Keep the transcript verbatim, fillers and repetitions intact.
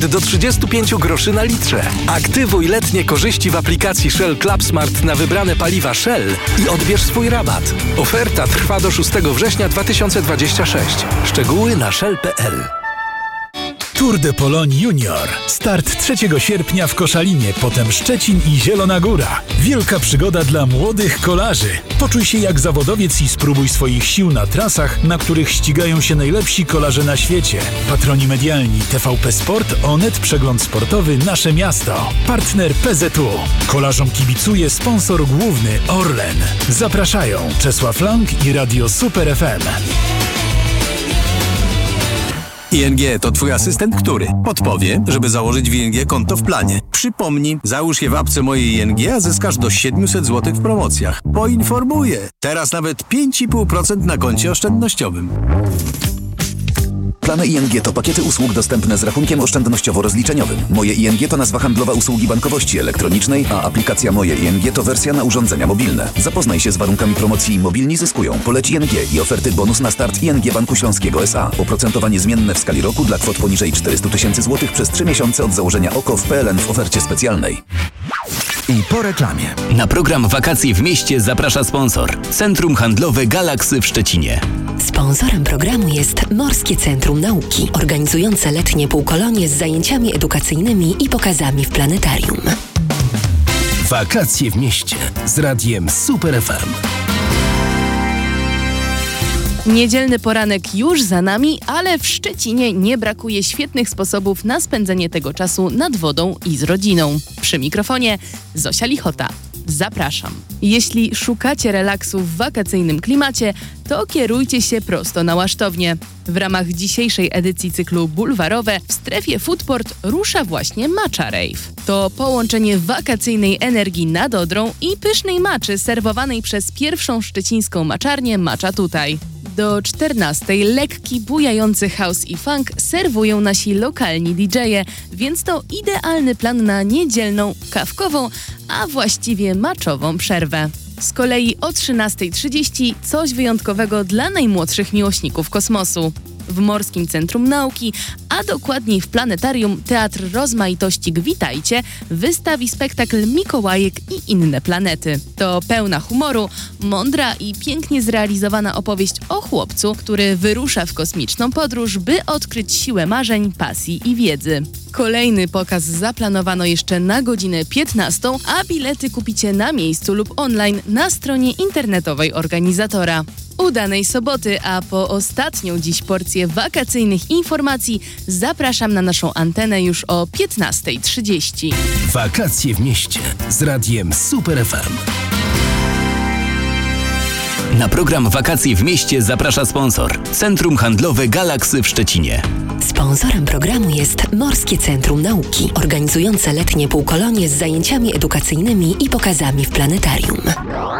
do trzydziestu pięciu groszy na litrze. Aktywuj letnie korzyści w aplikacji Shell Club Smart na wybrane paliwa Shell i odbierz swój rabat. Oferta trwa do szóstego września dwa tysiące dwudziestego szóstego. Szczegóły na shell kropka p l. Tour de Pologne Junior. Start trzeciego sierpnia w Koszalinie, potem Szczecin i Zielona Góra. Wielka przygoda dla młodych kolarzy. Poczuj się jak zawodowiec i spróbuj swoich sił na trasach, na których ścigają się najlepsi kolarze na świecie. Patroni medialni T V P Sport, Onet, Przegląd Sportowy, Nasze Miasto. Partner P Z U. Kolarzom kibicuje sponsor główny Orlen. Zapraszają Czesław Lang i Radio Super F M. I N G to twój asystent, który podpowie, żeby założyć w I N G konto w planie. Przypomnij, załóż je w apce mojej I N G, a zyskasz do siedemset złotych w promocjach. Poinformuję. Teraz nawet pięć i pół procent na koncie oszczędnościowym. Plany I N G to pakiety usług dostępne z rachunkiem oszczędnościowo-rozliczeniowym. Moje I N G to nazwa handlowa usługi bankowości elektronicznej, a aplikacja Moje I N G to wersja na urządzenia mobilne. Zapoznaj się z warunkami promocji Mobilni zyskują. Poleć I N G i oferty bonus na start I N G Banku Śląskiego S A. Oprocentowanie zmienne w skali roku dla kwot poniżej czterysta tysięcy złotych przez trzy miesiące od założenia O K O w P L N w ofercie specjalnej. I po reklamie. Na program Wakacje w mieście zaprasza sponsor. Centrum Handlowe Galaksy w Szczecinie. Sponsorem programu jest Morskie Centrum Nauki, organizujące letnie półkolonie z zajęciami edukacyjnymi i pokazami w planetarium. Wakacje w mieście z radiem Super F M. Niedzielny poranek już za nami, ale w Szczecinie nie brakuje świetnych sposobów na spędzenie tego czasu nad wodą i z rodziną. Przy mikrofonie Zosia Lichota. Zapraszam. Jeśli szukacie relaksu w wakacyjnym klimacie, to kierujcie się prosto na Łasztownię. W ramach dzisiejszej edycji cyklu Bulwarowe w strefie Foodport rusza właśnie Matcha Rave. To połączenie wakacyjnej energii nad Odrą i pysznej maczy serwowanej przez pierwszą szczecińską maczarnię Matcha Tutaj. Do czternastej lekki, bujający house i funk serwują nasi lokalni D J-e, więc to idealny plan na niedzielną, kawkową, a właściwie maczową przerwę. Z kolei o trzynasta trzydzieści coś wyjątkowego dla najmłodszych miłośników kosmosu. W Morskim Centrum Nauki, a dokładniej w planetarium Teatr Rozmaitości Gwitajcie wystawi spektakl Mikołajek i inne planety. To pełna humoru, mądra i pięknie zrealizowana opowieść o chłopcu, który wyrusza w kosmiczną podróż, by odkryć siłę marzeń, pasji i wiedzy. Kolejny pokaz zaplanowano jeszcze na godzinę piętnastą, a bilety kupicie na miejscu lub online na stronie internetowej organizatora. Udanej soboty, a po ostatnią dziś porcję wakacyjnych informacji zapraszam na naszą antenę już o piętnasta trzydzieści. Wakacje w mieście z radiem Super F M. Na program Wakacje w mieście zaprasza sponsor. Centrum Handlowe Galaksy w Szczecinie. Sponsorem programu jest Morskie Centrum Nauki, organizujące letnie półkolonie z zajęciami edukacyjnymi i pokazami w planetarium.